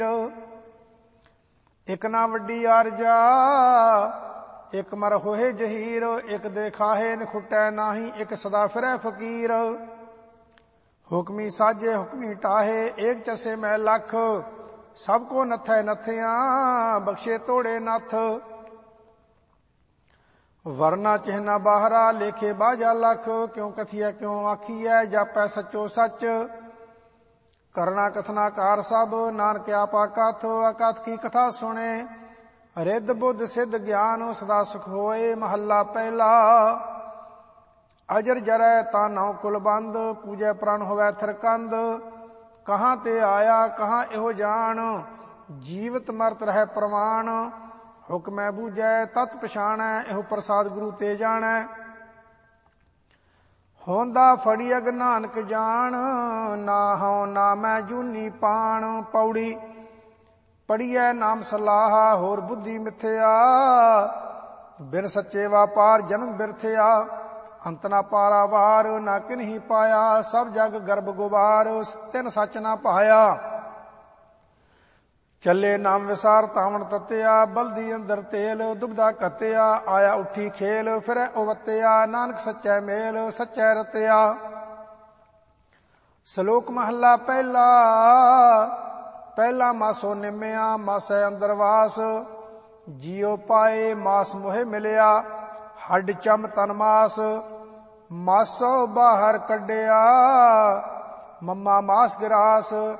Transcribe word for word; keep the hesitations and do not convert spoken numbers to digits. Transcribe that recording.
ਇਕ ਨਾ ਵੱਡੀ ਆਰਜਾ, ਇਕ ਮਰ ਹੋਏ ਜਹੀਰ। ਇਕ ਦੇ ਖਾਹੇ ਨਖੁੱਟੈ ਨਾਹੀ, ਇਕ ਸਦਾ ਫਿਰੈ ਫਕੀਰ। ਹੁਕਮੀ ਸਾਜੇ ਹੁਕਮੀ ਟਾਹੇ, ਏਕ ਚਸੇ ਮੈਂ ਲੱਖ। ਸਭ ਕੋ ਨੱਥੈ ਨੱਥਿਆਂ, ਬਖਸ਼ੇ ਤੋੜੇ ਨੱਥ। ਵਰਨਾ ਚਿਹਨਾ ਬਾਹਰਾ, ਲੇਖੇ ਬਾਜਾ ਲੱਖ। ਕਿਉ ਕਥੀਐ ਕਿਉ ਆਖੀਐ, ਜਾਪੈ ਸੱਚੋ ਸੱਚ। ਕਰਨਾ ਕਥਨਾਕਾਰ ਸਭ, ਨਾਨਕ ਆਪਾ ਕਥ। ਅਕਥ ਕੀ ਕਥਾ ਸੁਣੇ, ਰਿੱਧ ਬੁੱਧ ਸਿੱਧ ਗਿਆਨ। ਸਦਾ ਸੁਖ ਹੋਏ ਮਹੱਲਾ ਪਹਿਲਾ। ਅਜਰ ਜਰੈ ਤਾਂ ਨੌ ਕੁਲ ਬੰਦ, ਪੂਜੈ ਪ੍ਰਣ ਹੋਵੈ ਥਿਰਕੰਦ। ਕਹਾਂ ਤੇ ਆਇਆ ਕਹਾਂ ਇਹੋ ਜਾਣ, ਜੀਵਤ ਮਰਤ ਰਹਿ ਪ੍ਰਮਾਣ। ਹੁਕਮੈ ਬੂਝੈ ਤਤ ਪਛਾਣੈ, ਇਹੋ ਪ੍ਰਸਾਦ ਗੁਰੂ ਤੇ ਜਾਣੈ। ਹੋਂਦਾ ਫੜੀ ਅਗ ਨਾਨਕ ਜਾਣ, ਨਾ ਹਉ ਨਾ ਮੈਂ ਜੂਨੀ ਪਾਣ। ਪੌੜੀ ਪੜੀਐ ਨਾਮ ਸਲਾਹਾ, ਹੋਰ ਬੁੱਧੀ ਮਿਥਿਆ। ਬਿਨ ਸੱਚੇ ਵਾਪਾਰ ਜਨਮ ਬਿਰਥਿਆ। ਅੰਤ ਨਾ ਪਾਰਾਵਾਰ, ਨਾ ਕਿਨਹੀ ਪਾਇਆ। ਸਭ ਜਗ ਗਰਭ ਗੁਬਾਰ, ਤਿਨ ਸੱਚ ਨਾ ਪਾਇਆ। ਚੱਲੇ ਨਾਮ ਵਿਸਾਰ ਤਾਵਣ ਤਤਿਆ, ਬਲਦੀ ਅੰਦਰ ਤੇਲ। ਦੁਬਦਾ ਘਤਿਆ, ਆਇਆ ਉੱਠੀ ਖੇਲ। ਫਿਰੈ ਉਵਤਿਆ, ਨਾਨਕ ਸੱਚੈ ਮੇਲ। ਸੱਚੈ ਰਤਿਆ। ਸ਼ਲੋਕ ਮਹੱਲਾ ਪਹਿਲਾ। ਪਹਿਲਾ ਮਾਸੋ ਨਿਮਿਆ, ਮਾਸੈ ਅੰਦਰ ਵਾਸ। ਜੀਉ ਪਾਏ ਮਾਸ ਮੋਹਿ ਮਿਲਿਆ, ਹੱਡ ਚਮ ਤਨ ਮਾਸ। ਮਾਸੋ ਬਾਹਰ ਕੱਢਿਆ, ਮਮਾ ਮਾਸ ਗਿਰਾਸ।